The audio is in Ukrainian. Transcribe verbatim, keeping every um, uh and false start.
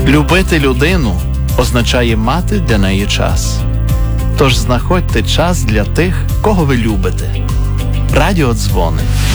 Любити людину означає мати для неї час. Тож знаходьте час для тих, кого ви любите. Радіодзвони.